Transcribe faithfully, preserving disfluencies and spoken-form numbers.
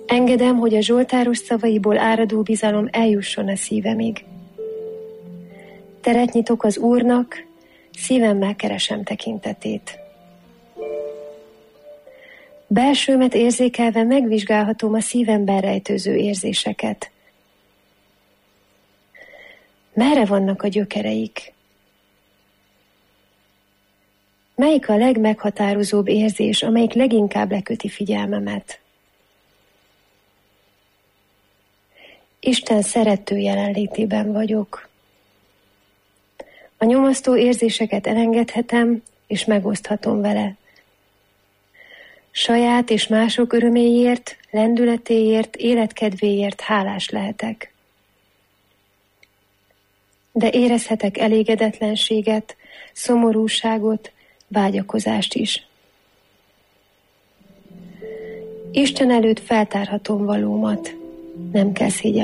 Engedem, hogy a zsoltáros szavaiból áradó bizalom eljusson a szívemig. Teret nyitok az Úrnak, szívemmel keresem tekintetét. Belsőmet érzékelve megvizsgálhatom a szívemben rejtőző érzéseket. Merre vannak a gyökereik? Melyik a legmeghatározóbb érzés, amelyik leginkább leköti figyelmemet? Isten szerető jelenlétében vagyok. A nyomasztó érzéseket elengedhetem, és megoszthatom vele. Saját és mások öröméért, lendületéért, életkedvéért hálás lehetek. De érezhetek elégedetlenséget, szomorúságot, vágyakozást is. Isten előtt feltárhatom valómat, nem kell szégyelni.